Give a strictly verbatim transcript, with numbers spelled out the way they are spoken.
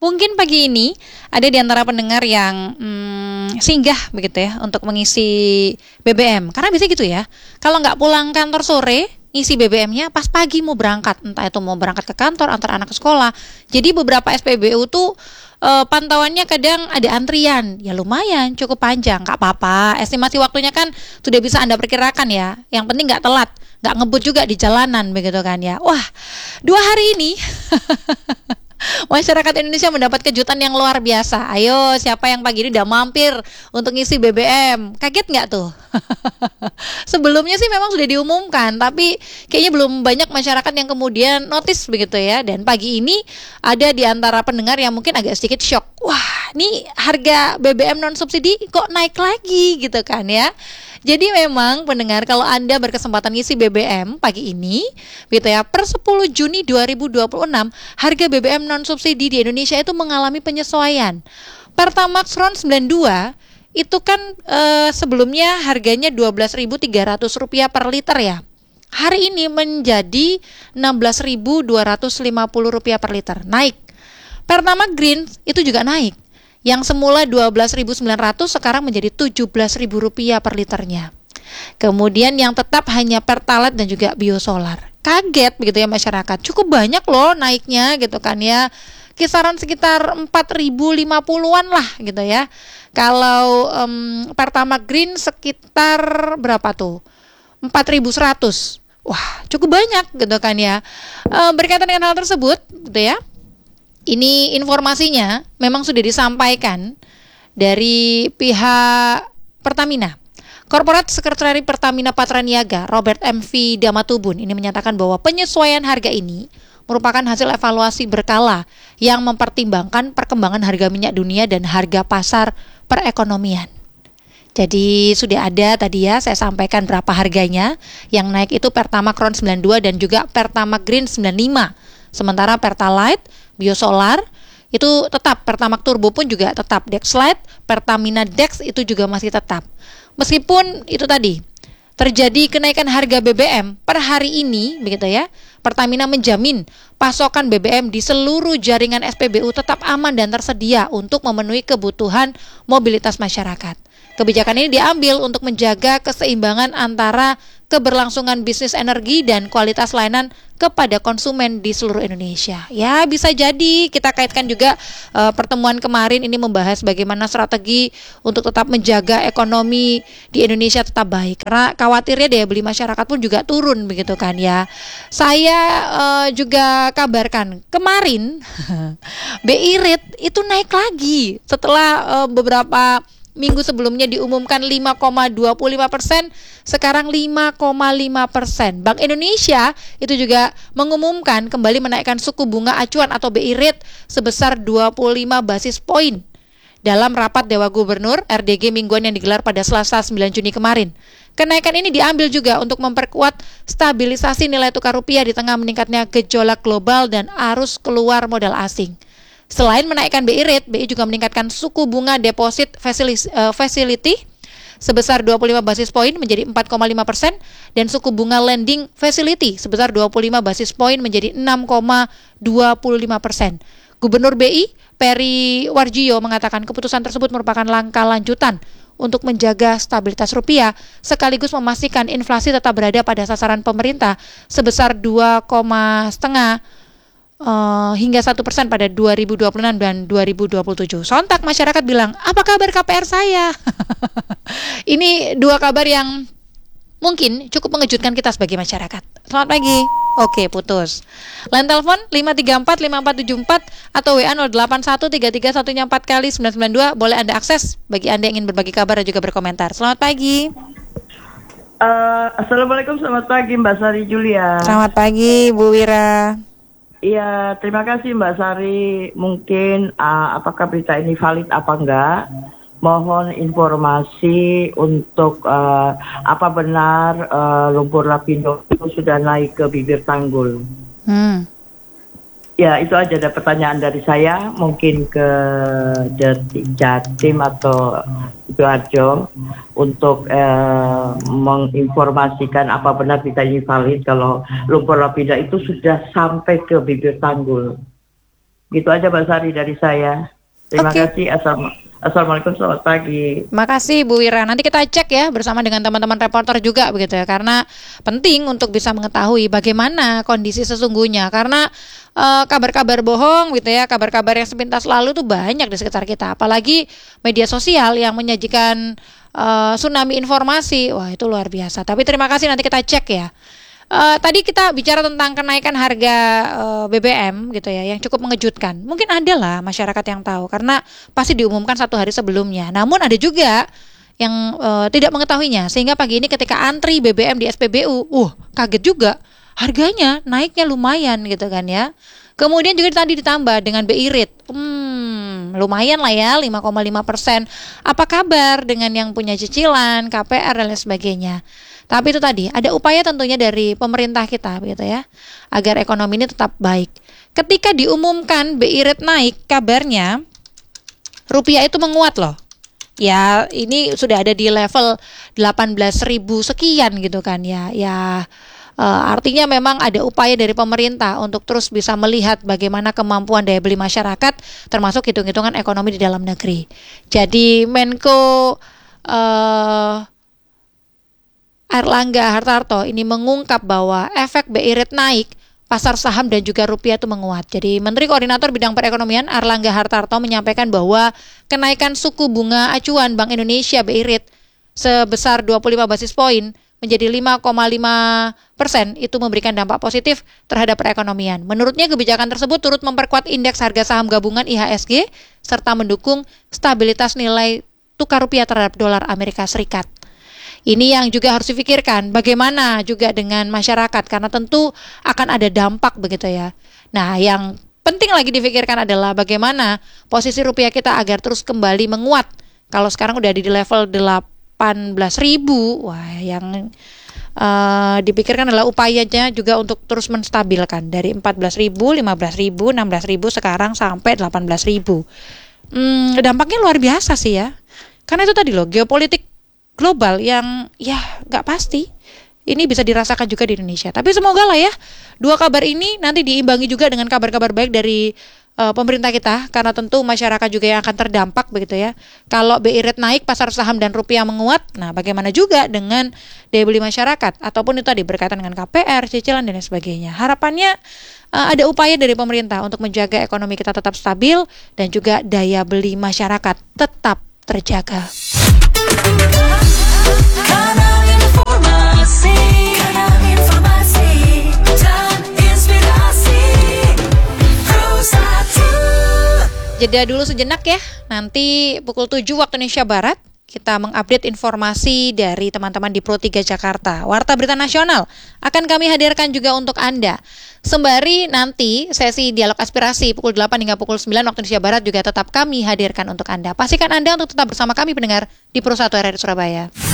Mungkin pagi ini ada di antara pendengar yang hmm, singgah begitu ya untuk mengisi B B M. Karena bisa gitu ya, kalau nggak pulang kantor sore, ngisi B B M-nya pas pagi mau berangkat. Entah itu mau berangkat ke kantor, antar anak ke sekolah. Jadi beberapa S P B U tuh e, pantauannya kadang ada antrian. Ya lumayan, cukup panjang, nggak apa-apa. Estimasi waktunya kan sudah bisa Anda perkirakan ya. Yang penting nggak telat, nggak ngebut juga di jalanan begitu kan ya. Wah, dua hari ini masyarakat Indonesia mendapat kejutan yang luar biasa. Ayo, siapa yang pagi ini udah mampir untuk ngisi B B M? Kaget nggak tuh? Sebelumnya sih memang sudah diumumkan, tapi kayaknya belum banyak masyarakat yang kemudian notice begitu ya. Dan pagi ini ada di antara pendengar yang mungkin agak sedikit shock. Wah, nih harga B B M non subsidi kok naik lagi gitu kan ya. Jadi memang pendengar, kalau Anda berkesempatan ngisi B B M pagi ini gitu ya, per sepuluh Juni dua ribu dua puluh enam harga B B M non subsidi di Indonesia itu mengalami penyesuaian. Pertamax RON sembilan puluh dua itu kan e, sebelumnya harganya dua belas ribu tiga ratus rupiah per liter ya. Hari ini menjadi enam belas ribu dua ratus lima puluh rupiah per liter, naik. Pertamax Green itu juga naik. Yang semula dua belas ribu sembilan ratus sekarang menjadi tujuh belas ribu rupiah per liternya. Kemudian yang tetap hanya Pertalite dan juga Biosolar. Kaget begitu ya masyarakat. Cukup banyak loh naiknya gitu kan ya. Kisaran sekitar empat ribu lima puluhan lah gitu ya. Kalau um, Pertamax Green sekitar berapa tuh? empat ribu seratus. Wah, cukup banyak gitu kan ya. E, berkaitan dengan hal tersebut gitu ya. Ini informasinya memang sudah disampaikan dari pihak Pertamina. Korporat Sekretari Pertamina Patraniaga, Robert M V Damatubun, ini menyatakan bahwa penyesuaian harga ini merupakan hasil evaluasi berkala yang mempertimbangkan perkembangan harga minyak dunia dan harga pasar perekonomian. Jadi sudah ada tadi ya saya sampaikan berapa harganya. Yang naik itu Pertamax RON sembilan puluh dua dan juga Pertamax Green sembilan puluh lima. Sementara Pertalite, Biosolar itu tetap, Pertamax Turbo pun juga tetap, Dexlite, Pertamina Dex itu juga masih tetap. Meskipun itu tadi terjadi kenaikan harga B B M per hari ini begitu ya, Pertamina menjamin pasokan B B M di seluruh jaringan S P B U tetap aman dan tersedia untuk memenuhi kebutuhan mobilitas masyarakat. Kebijakan ini diambil untuk menjaga keseimbangan antara keberlangsungan bisnis energi dan kualitas layanan kepada konsumen di seluruh Indonesia. Ya, bisa jadi kita kaitkan juga uh, pertemuan kemarin ini membahas bagaimana strategi untuk tetap menjaga ekonomi di Indonesia tetap baik. Karena khawatirnya daya beli masyarakat pun juga turun begitu kan ya. Saya uh, juga kabarkan kemarin B I Rate itu naik lagi setelah uh, beberapa minggu sebelumnya diumumkan lima koma dua puluh lima persen, sekarang lima koma lima persen. Bank Indonesia itu juga mengumumkan kembali menaikkan suku bunga acuan atau B I Rate sebesar dua puluh lima basis poin dalam rapat Dewan Gubernur R D G mingguan yang digelar pada Selasa sembilan Juni kemarin. Kenaikan ini diambil juga untuk memperkuat stabilisasi nilai tukar rupiah di tengah meningkatnya gejolak global dan arus keluar modal asing. Selain menaikkan B I Rate, B I juga meningkatkan suku bunga deposit facility sebesar dua puluh lima basis poin menjadi empat koma lima persen dan suku bunga lending facility sebesar dua puluh lima basis poin menjadi enam koma dua puluh lima persen. Gubernur B I, Peri Warjio, mengatakan keputusan tersebut merupakan langkah lanjutan untuk menjaga stabilitas rupiah sekaligus memastikan inflasi tetap berada pada sasaran pemerintah sebesar dua koma lima Uh, hingga satu persen pada dua ribu dua puluh enam dan dua ribu dua puluh tujuh. Sontak masyarakat bilang, apa kabar K P R saya? Ini dua kabar yang mungkin cukup mengejutkan kita sebagai masyarakat. Selamat pagi. Oke, putus. Line telepon lima tiga empat lima empat tujuh empat atau W A nol delapan satu tiga tiga satu empat kali sembilan sembilan dua. Boleh Anda akses bagi Anda yang ingin berbagi kabar dan juga berkomentar. Selamat pagi. Uh, Assalamualaikum, selamat pagi Mbak Sari Julia. Selamat pagi Bu Wira. Iya, terima kasih Mbak Sari. Mungkin uh, apakah berita ini valid apa enggak? Mohon informasi untuk uh, apa benar uh, lumpur lapindo itu sudah naik ke bibir tanggul. Hmm. Ya, itu aja ada pertanyaan dari saya. Mungkin ke Jatim atau Sidoarjo untuk eh, menginformasikan apa benar berita ini valid kalau lumpur lapindo itu sudah sampai ke bibir tanggul. Gitu aja Mbak Sari dari saya. Terima Oke. kasih. Assalamu- Assalamualaikum, selamat pagi. Makasih Bu Wira. Nanti kita cek ya bersama dengan teman-teman reporter juga begitu ya. Karena penting untuk bisa mengetahui bagaimana kondisi sesungguhnya. Karena eh, kabar-kabar bohong gitu ya, kabar-kabar yang sepintas lalu tuh banyak di sekitar kita. Apalagi media sosial yang menyajikan eh, tsunami informasi. Wah, itu luar biasa. Tapi terima kasih, nanti kita cek ya. Eh, tadi kita bicara tentang kenaikan harga eh, B B M gitu ya, yang cukup mengejutkan. Mungkin ada lah masyarakat yang tahu karena pasti diumumkan satu hari sebelumnya. Namun ada juga yang eh, tidak mengetahuinya, sehingga pagi ini ketika antri B B M di S P B U, uh kaget juga harganya naiknya lumayan gitu kan ya. Kemudian juga tadi ditambah dengan B I rate, hmm lumayan lah ya, lima koma lima persen. Apa kabar dengan yang punya cicilan, K P R dan lain sebagainya? Tapi itu tadi, ada upaya tentunya dari pemerintah kita gitu ya, agar ekonomi ini tetap baik. Ketika diumumkan B I rate naik, kabarnya rupiah itu menguat loh. Ya, ini sudah ada di level delapan belas ribu sekian gitu kan ya. Ya, eh, artinya memang ada upaya dari pemerintah untuk terus bisa melihat bagaimana kemampuan daya beli masyarakat, termasuk hitung-hitungan ekonomi di dalam negeri. Jadi Menko eh Airlangga Hartarto ini mengungkap bahwa efek B I rate naik, pasar saham dan juga rupiah itu menguat. Jadi Menteri Koordinator Bidang Perekonomian Airlangga Hartarto menyampaikan bahwa kenaikan suku bunga acuan Bank Indonesia B I rate sebesar dua puluh lima basis poin menjadi lima koma lima persen itu memberikan dampak positif terhadap perekonomian. Menurutnya kebijakan tersebut turut memperkuat indeks harga saham gabungan I H S G serta mendukung stabilitas nilai tukar rupiah terhadap dolar Amerika Serikat. Ini yang juga harus dipikirkan, bagaimana juga dengan masyarakat, karena tentu akan ada dampak begitu ya. Nah, yang penting lagi dipikirkan adalah bagaimana posisi rupiah kita agar terus kembali menguat. Kalau sekarang udah di level delapan belas ribu, wah yang uh, dipikirkan adalah upayanya juga untuk terus menstabilkan dari empat belas ribu, lima belas ribu, enam belas ribu sekarang sampai delapan belas ribu. Hmm, dampaknya luar biasa sih ya. Karena itu tadi loh, geopolitik global yang ya nggak pasti. Ini bisa dirasakan juga di Indonesia. Tapi semoga lah ya, dua kabar ini nanti diimbangi juga dengan kabar-kabar baik dari uh, pemerintah kita, karena tentu masyarakat juga yang akan terdampak begitu ya. Kalau B I rate naik, pasar saham dan rupiah menguat, nah bagaimana juga dengan daya beli masyarakat, ataupun itu tadi berkaitan dengan K P R, cicilan dan lain sebagainya. Harapannya uh, ada upaya dari pemerintah untuk menjaga ekonomi kita tetap stabil dan juga daya beli masyarakat tetap terjaga. Kanal informasi, kanal informasi dan inspirasi Pro satu. Jeda dulu sejenak ya. Nanti pukul tujuh waktu Indonesia Barat kita mengupdate informasi dari teman-teman di Pro tiga Jakarta. Warta Berita Nasional akan kami hadirkan juga untuk Anda. Sembari nanti sesi dialog aspirasi pukul delapan hingga pukul sembilan waktu Indonesia Barat juga tetap kami hadirkan untuk Anda. Pastikan Anda untuk tetap bersama kami pendengar di Pro satu R R I Surabaya.